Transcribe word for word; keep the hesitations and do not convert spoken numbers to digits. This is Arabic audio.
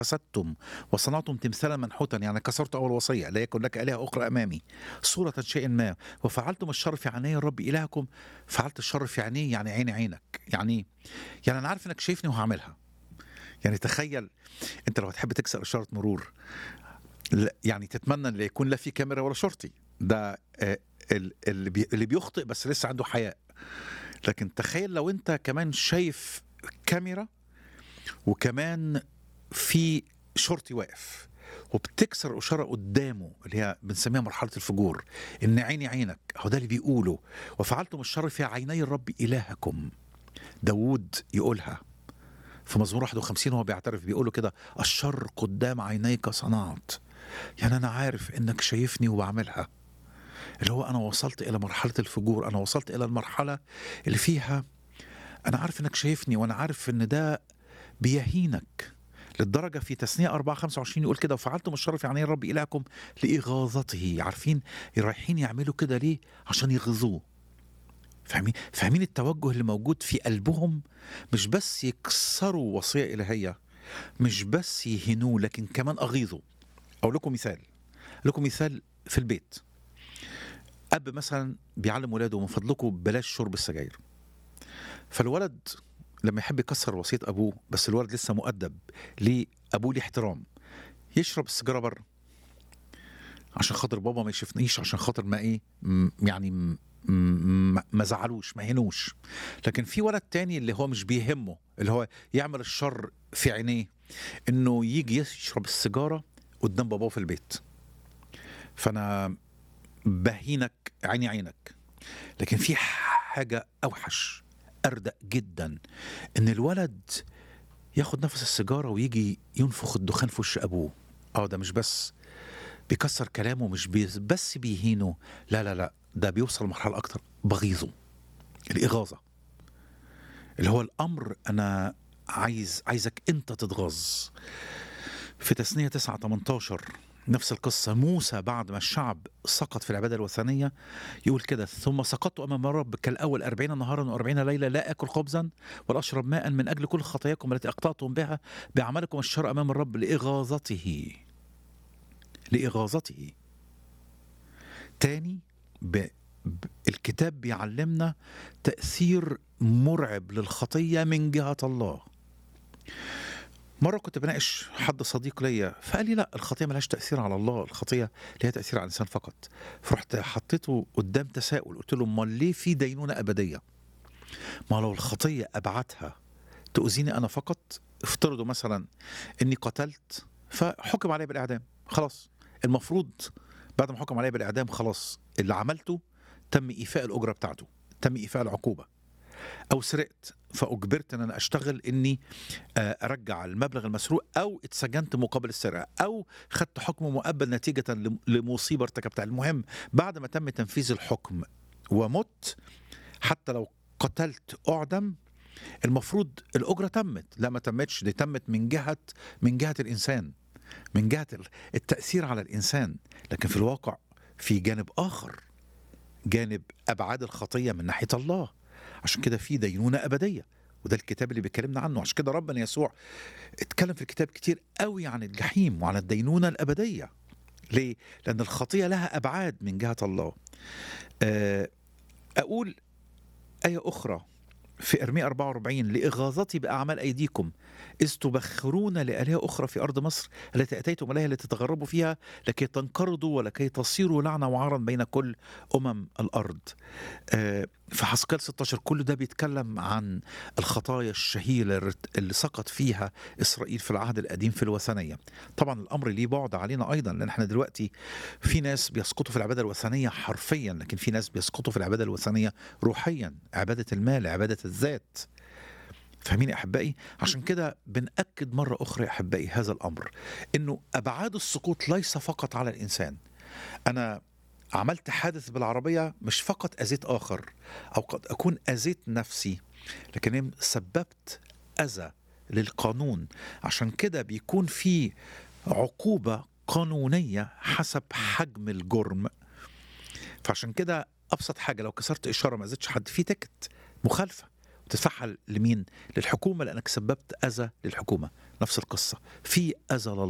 فسدتم وصنعتم تمثالا منحوتا، يعني كسرت أول وصية، لا يكن لك آلهة أخرى أمامي، صورة شيء ما، وفعلتم الشر في عيني الرب إلهكم. فعلت الشر في عينيه يعني عيني عينك، يعني إيه؟ يعني أنا عارف إنك شايفني وهعملها. يعني تخيل أنت لو هتحب تكسر إشارة مرور، لا- يعني تتمنى ان لا يكون لا في كاميرا ولا شرطي. ده آه، ال- اللي بي- اللي بيخطئ بس لسه عنده حياء. لكن تخيل لو انت كمان شايف كاميرا، وكمان في شرطي واقف، وبتكسر إشارة قدامه اللي هي بنسميها مرحلة الفجور، إن عيني عينك. هو ده اللي بيقوله، وفعلتم الشر في عيني الرب إلهكم. داوود يقولها في مزمور واحد وخمسين، هو بيعترف بيقوله كده: الشر قدام عينيك صنعت. يعني أنا عارف إنك شايفني وبعملها. اللي هو أنا وصلت إلى مرحلة الفجور، أنا وصلت إلى المرحلة اللي فيها أنا عارف إنك شايفني، وأنا عارف إن ده بيهينك. للدرجة في تثنية أربعة خمسة وعشرين يقول كده: وفعلتم الشر في عيني الرب إلهكم لإغاظته. عارفين رايحين يعملوا كده ليه؟ عشان يغيظوه. فاهمين فاهمين التوجه اللي موجود في قلبهم؟ مش بس يكسروا وصية إلهية، مش بس يهنوه، لكن كمان أغيظوا. أقول لكم مثال أقول لكم مثال في البيت. أب مثلا بيعلم ولاده: من فضلكم بلاش شرب السجاير. فالولد لما يحب يكسر وصية أبوه، بس الولد لسه مؤدب، ليه أبوه ليه احترام، يشرب السيجارة بره عشان خاطر بابا ما يشوفنيش، عشان خاطر ما إيه م- يعني م- م- ما زعلوش، ما هنوش. لكن في ولد تاني اللي هو مش بيهمه، اللي هو يعمل الشر في عينيه، إنه يجي يشرب السيجارة قدام باباه في البيت. فأنا بهينك، عيني عينك. لكن في حاجة أوحش، أردأ جدا، إن الولد ياخد نفس السيجارة ويجي ينفخ الدخان في وش أبوه. اه ده مش بس بيكسر كلامه، مش بي بس بيهينه، لا لا لا، ده بيوصل لمرحلة أكتر، بغيظه، الإغاظة. اللي هو الأمر أنا عايز عايزك أنت تتغاظ. في تثنية تسعة تمنتاشر نفس القصة. موسى بعد ما الشعب سقط في العبادة الوثنية يقول كده: ثم سقطت أمام الرب كالأول أربعين نهارا وأربعين ليلة، لا أكل خبزا ولا أشرب ماء من أجل كل خطاياكم التي أقطعتم بها بعملكم الشر أمام الرب لإغاظته. لإغاظته. تاني، ب... ب... الكتاب بيعلمنا تأثير مرعب للخطية من جهة الله. مرة كنت بناقش حد صديق ليا، فقال لي: لا، الخطية ملهاش تأثير على الله، الخطية ليها تأثير على الإنسان فقط. فرحت حطيته قدام تساؤل، قلت له: امال ليه في دينونة أبدية؟ ما لو الخطية أبعتها تؤذيني أنا فقط، افترضوا مثلا إني قتلت فحكم علي بالإعدام، خلاص. المفروض بعد ما حكم علي بالإعدام، خلاص اللي عملته تم إيفاء الأجرة بتاعته، تم إيفاء العقوبة. أو سرقت فأجبرت إن أنا أشتغل إني آه، أرجع المبلغ المسروق، أو اتسجنت مقابل السرقة، أو خدت حكم مؤبد نتيجة لم- لمصيبة ارتكبتها. المهم بعد ما تم تنفيذ الحكم ومت، حتى لو قتلت أعدم، المفروض الأجرة تمت. لا، ما تمتش، دي تمت من جهة من جهة الإنسان، من جهة التأثير على الإنسان. لكن في الواقع في جانب آخر، جانب أبعاد الخطية من ناحية الله. عشان كده في دينونة أبدية، وده الكتاب اللي بيكلمنا عنه. عشان كده ربنا يسوع اتكلم في الكتاب كتير قوي عن الجحيم وعن الدينونة الأبدية. ليه؟ لأن الخطية لها أبعاد من جهة الله. آه، أقول آية أخرى في إرميا أربعة وأربعين: لإغاظتي بأعمال أيديكم إذ تبخرون لآلهة أخرى في أرض مصر التي أتيتم إليها لتتغربوا فيها، لكي تنقرضوا ولكي تصيروا لعنة وعارا بين كل أمم الأرض. آه، في حسقيال ستاشر كل ده بيتكلم عن الخطايا الشهيرة اللي سقط فيها إسرائيل في العهد القديم في الوثنية. طبعا الأمر ليه بعد علينا أيضا، لأن احنا دلوقتي في ناس بيسقطوا في العبادة الوثنية حرفيا، لكن في ناس بيسقطوا في العبادة الوثنية روحيا، عبادة المال، عبادة الذات. فاهمين يا أحبائي؟ عشان كده بنأكد مرة أخرى يا أحبائي هذا الأمر، إنه أبعاد السقوط ليس فقط على الإنسان. أنا عملت حادث بالعربية، مش فقط أذيت آخر، أو قد أكون أذيت نفسي، لكن سببت أذى للقانون. عشان كده بيكون في عقوبة قانونية حسب حجم الجرم. فعشان كده أبسط حاجة، لو كسرت إشارة ما زدتش حد، في تكت مخالفة، بتدفعها لمين؟ للحكومة لأنك سببت أذى للحكومة. نفس القصة، في أذى